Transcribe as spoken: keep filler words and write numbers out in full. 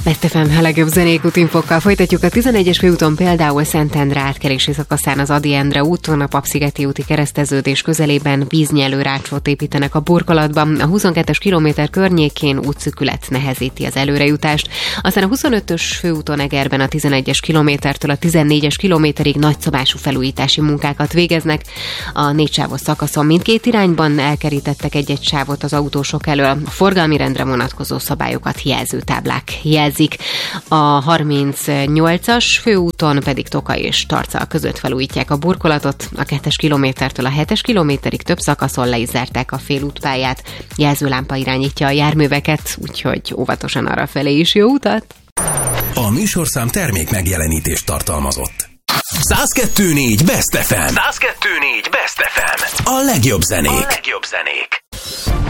Best ef em, a legjobb zenék útinfokkal folytatjuk. A tizenegyes főúton például Szentendre átkelési szakaszán az Ady Endre úton, a Papszigeti úti kereszteződés közelében víznyelő rácsot építenek a burkolatban. A huszonkettes kilométer környékén útszűkület nehezíti az előrejutást. Aztán a huszonötös főúton Egerben a tizenegyes kilométertől a tizennégyes kilométerig nagyszabású felújítási munkákat végeznek. A négysávos szakaszon mindkét irányban elkerítettek egy-egy sávot az autósok elől. A forgalmi rendre vonatkozó szabályokat jelzőtáblák jelzik. A harmincnyolcas főúton pedig Tokaj és Tarcal között felújítják a burkolatot. A kettes kilométertől a hetes kilométerig több szakaszon le is zárták a félútpályát. Jelzőlámpa irányítja a járműveket, úgyhogy óvatosan arrafelé is jó utat. A műsorszám termék megjelenítést tartalmazott. száz kettő négy Best ef em. száz kettő négy Best ef em. A legjobb zenék. A legjobb zenék.